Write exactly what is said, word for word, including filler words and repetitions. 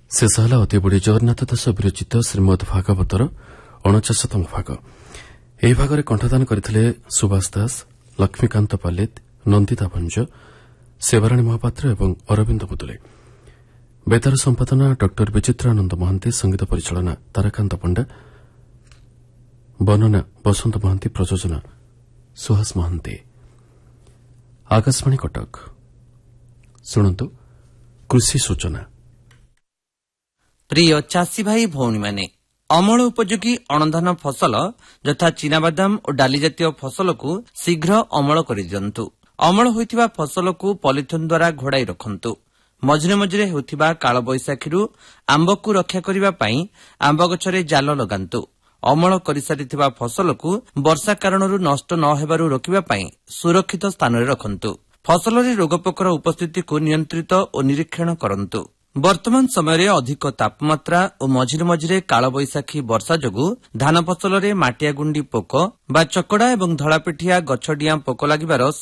ଶେଷ ହେଲା ଅତିବୁଢ଼ୀ ଜଗନ୍ନାଥ ଦାସ ବିରଚିତ ଶ୍ରୀମଦ୍ ଭାଗବତର ଅଣଚାଶତମ ଭାଗ। ଏହି ଭାଗରେ କଣ୍ଠଦାନ କରିଥିଲେ ସୁଭାଷ ଦାସ, ଲକ୍ଷ୍ମୀକାନ୍ତ ପଲ୍ଲିତ, ନନ୍ଦିତା ଭଞ୍ଜ, ସେବାରାଣୀ ମହାପାତ୍ର ଏବଂ ଅରବିନ୍ଦ ମୁଦୁଲେ। ବେତାର ସମ୍ପାଦନା ଡକ୍ଟର ବିଚିତ୍ରାନନ୍ଦ ମହାନ୍ତି, ସଙ୍ଗୀତ ପରିଚାଳନା ତାରାକାନ୍ତ ପଣ୍ଡା, ବର୍ଣ୍ଣନା ବସନ୍ତ ମହାନ୍ତି, ପ୍ରଯୋଜନା ସୁହାସ ମହାନ୍ତି। ଆକାଶବାଣୀ କଟକ। ଶୁଣନ୍ତୁ କୃଷି ସୂଚନା। ପ୍ରିୟ ଚାଷୀ ଭାଇ ଭଉଣୀମାନେ, ଅମଳ ଉପଯୋଗୀ ଅଣଧାନ ଫସଲ ଯଥା ଚିନାବାଦାମ ଓ ଡାଲି ଜାତୀୟ ଫସଲକୁ ଶୀଘ୍ର ଅମଳ କରିଦିଅନ୍ତୁ। ଅମଳ ହୋଇଥିବା ଫସଲକୁ ପଲିଥିନ୍ ଦ୍ୱାରା ଘୋଡ଼ାଇ ରଖନ୍ତୁ। ମଝିରେ ମଝିରେ ହେଉଥିବା କାଳବୈଶାଖୀରୁ ଆମ୍ବକୁ ରକ୍ଷା କରିବା ପାଇଁ ଆମ୍ବ ଗଛରେ ଜାଲ ଲଗାନ୍ତୁ। ଅମଳ କରିସାରିଥିବା ଫସଲକୁ ବର୍ଷା କାରଣରୁ ନଷ୍ଟ ନ ହେବାରୁ ରୋକିବା ପାଇଁ ସୁରକ୍ଷିତ ସ୍ଥାନରେ ରଖନ୍ତୁ। ଫସଲରେ ରୋଗପୋକର ଉପସ୍ଥିତିକୁ ନିୟନ୍ତ୍ରିତ ଓ ନିରୀକ୍ଷଣ କରନ୍ତୁ। ବର୍ତ୍ତମାନ ସମୟରେ ଅଧିକ ତାପମାତ୍ରା ଓ ମଝିରେ ମଝିରେ କାଳବୈଶାଖୀ ବର୍ଷା ଯୋଗୁଁ ଧାନ ଫସଲରେ ମାଟିଆଗୁଣ୍ଡି ପୋକ ବା ଚକଡ଼ା ଏବଂ ଧଳାପିଠିଆ ଗଛଡିଆଁ ପୋକ ଲାଗିବାର